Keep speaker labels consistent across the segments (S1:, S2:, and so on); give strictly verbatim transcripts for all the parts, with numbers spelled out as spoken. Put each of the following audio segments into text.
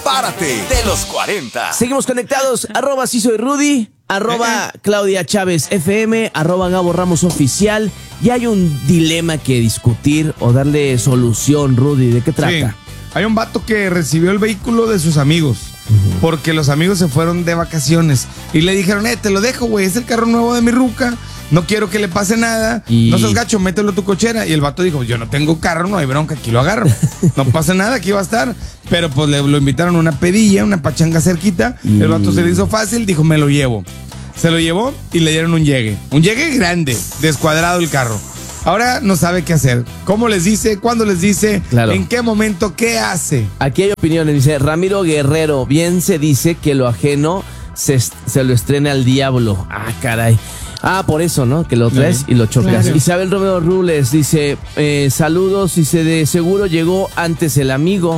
S1: Párate de los cuarenta.
S2: Seguimos conectados. Arroba sí soy Rudy. Arroba Claudia Chávez F M. Arroba Gabo Ramos Oficial. Y hay un dilema que discutir o darle solución, Rudy. ¿De qué trata?
S3: Sí. Hay un vato que recibió el vehículo de sus amigos. Uh-huh. Porque los amigos se fueron de vacaciones. Y le dijeron, eh, te lo dejo, güey. Es el carro nuevo de mi ruca. No quiero que le pase nada. Y... no seas gacho, mételo a tu cochera. Y el vato dijo, yo no tengo carro, no hay bronca, aquí lo agarro. No pasa nada, aquí va a estar. Pero pues le, lo invitaron a una pedilla, una pachanga cerquita. Y... el vato se le hizo fácil, dijo, me lo llevo. Se lo llevó y le dieron un llegue. Un llegue grande, descuadrado el carro. Ahora no sabe qué hacer. ¿Cómo les dice? ¿Cuándo les dice?
S2: Claro.
S3: ¿En qué momento? ¿Qué hace?
S2: Aquí hay opiniones. Dice Ramiro Guerrero, bien se dice que lo ajeno se, se lo estrena al diablo. Ah, caray. Ah, por eso, ¿no? Que lo traes sí. y lo chocas. Claro. Isabel Romero Rules dice, eh, saludos, dice, de seguro llegó antes el amigo.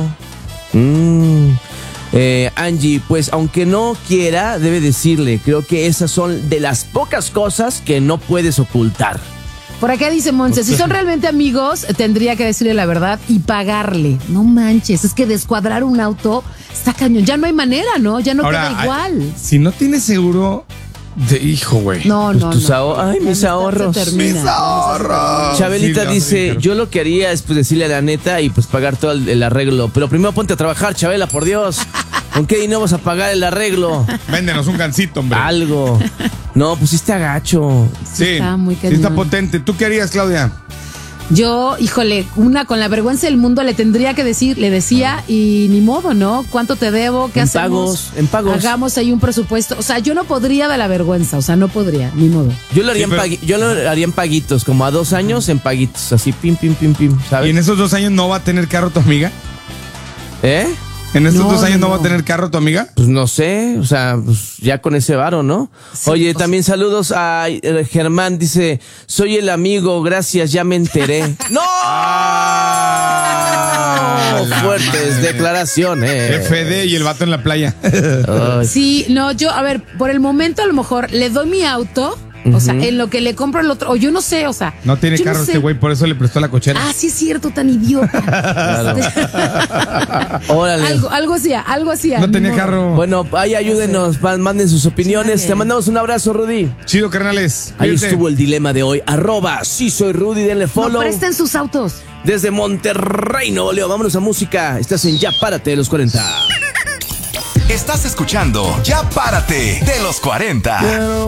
S2: Mm. Eh, Angie, pues aunque no quiera, debe decirle. Creo que esas son de las pocas cosas que no puedes ocultar.
S4: Por acá dice Monse, si son realmente amigos, tendría que decirle la verdad y pagarle. No manches, es que descuadrar un auto está cañón. Ya no hay manera, ¿no? Ya no
S3: Ahora,
S4: queda igual.
S3: Ay, si no tienes seguro de hijo, güey.
S4: No, no,
S2: pues tus
S4: no.
S2: Ahor- Ay, mis ahorros.
S3: Mis ahorros.
S2: Chabelita
S3: sí,
S2: dice, yo lo que haría es pues decirle la neta y pues pagar todo el, el arreglo. Pero primero ponte a trabajar, Chabela, por Dios. ¿Con qué dinero vas a pagar el arreglo?
S3: Véndenos un gancito, hombre.
S2: Algo. No, pues sí está gacho.
S3: Sí, sí está muy cañón. Sí está potente. ¿Tú qué harías, Claudia?
S4: Yo, híjole, una con la vergüenza del mundo le tendría que decir, le decía y ni modo, ¿no? ¿Cuánto te debo? ¿Qué
S2: en
S4: hacemos?
S2: Pagos, en pagos.
S4: Hagamos ahí un presupuesto. O sea, yo no podría de la vergüenza, o sea, no podría, ni modo.
S2: Yo lo haría, sí, pero... en, pagui- yo lo haría en paguitos, como a dos años en paguitos, así pim, pim, pim, pim, ¿sabes?
S3: ¿Y en esos dos años no va a tener carro tu amiga?
S2: ¿Eh?
S3: ¿En estos no, dos años no,
S4: no
S3: va a tener carro tu amiga?
S2: Pues no sé, o sea, pues ya con ese varo, ¿no? Sí, Oye, pues, también saludos a Germán, dice, soy el amigo, gracias, ya me enteré. ¡No! Ah, fuertes madre. Declaraciones.
S3: F D y el vato en la playa.
S4: Sí, no, yo, a ver, por el momento a lo mejor le doy mi auto. O uh-huh. sea, en lo que le compro el otro, o yo no sé, o sea.
S3: No tiene carro no este güey, por eso le prestó la cochera.
S4: Ah, sí es cierto, tan idiota. Claro.
S2: Órale.
S4: Algo, algo hacía, algo hacía.
S3: No tenía carro.
S2: Bueno, ahí ayúdenos, manden sus opiniones. Sí, te mandamos un abrazo, Rudy.
S3: Chido, carnales.
S2: Ahí Fíjate. Estuvo el dilema de hoy. Arroba, sí soy Rudy, denle follow.
S4: No presten sus autos.
S2: Desde Monterrey, Nuevo León, vámonos a música. Estás en Ya Párate de los cuarenta.
S1: Estás escuchando Ya Párate de los cuarenta.